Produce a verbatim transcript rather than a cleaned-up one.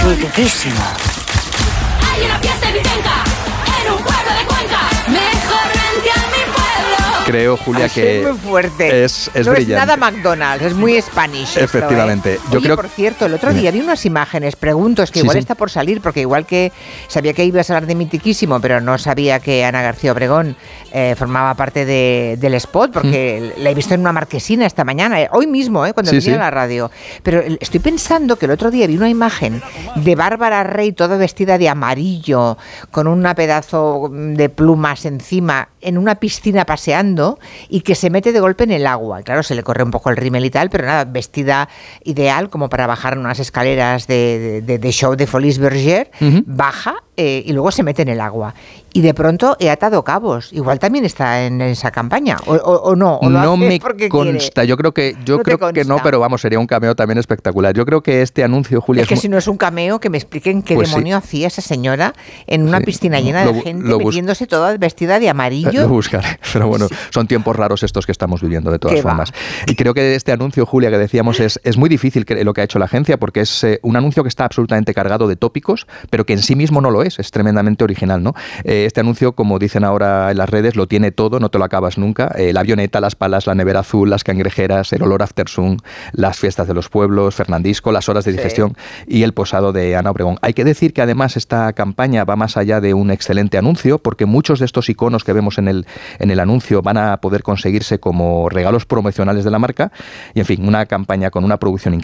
Riquísimo. Hay una fiesta en Vicenca, en un pueblo de Cuenca. Mejor vente a mi pueblo. Creo, Julia, Así que es muy fuerte. es, es no brillante. es nada McDonald's, es muy Spanish. Efectivamente. Esto, ¿eh? Yo Oye, creo por cierto, el otro día vi unas imágenes, pregunto, es que Sí, igual sí. está por salir, porque igual que sabía que ibas a hablar de Mitiquísimo, pero no sabía que Ana García Obregón eh, formaba parte de, del spot, porque mm. la he visto en una marquesina esta mañana, eh, hoy mismo, eh, cuando Sí, venía sí. a la radio. Pero estoy pensando que el otro día vi una imagen de Bárbara Rey toda vestida de amarillo, con una pedazo de plumas encima, en una piscina paseando, y que se mete de golpe en el agua. Y claro, se le corre un poco el rímel y tal, pero nada, vestida ideal como para bajar unas escaleras de, de, de show de Folies Bergère, uh-huh. baja eh, y luego se mete en el agua. Y de pronto he atado cabos. Igual también está en esa campaña, o, o, o no. O lo no me consta, quiere. yo creo que yo no creo que no, pero vamos, sería un cameo también espectacular. Yo creo que este anuncio, Julia... Es que es si no es un cameo, que me expliquen qué pues demonio sí. hacía esa señora en una sí. piscina llena lo, de gente lo metiéndose toda vestida de amarillo. Lo buscaré, pero bueno, sí. son tiempos raros estos que estamos viviendo de todas formas. Va? Y creo que este anuncio, Julia, que decíamos, es, es muy difícil que, lo que ha hecho la agencia, porque es eh, un anuncio que está absolutamente cargado de tópicos, pero que en sí mismo no lo es, es tremendamente original, ¿no? Eh, este anuncio, como dicen ahora en las redes, lo tiene todo, no te lo acabas nunca. Eh, la avioneta, las palas, la nevera azul, las cangrejeras, el olor after sun, las fiestas de los pueblos, Fernandisco, las horas de digestión sí. y el posado de Ana Obregón. Hay que decir que además esta campaña va más allá de un excelente anuncio, porque muchos de estos iconos que vemos en el, en el anuncio van a poder conseguirse como regalos promocionales de la marca, y en fin, una campaña con una producción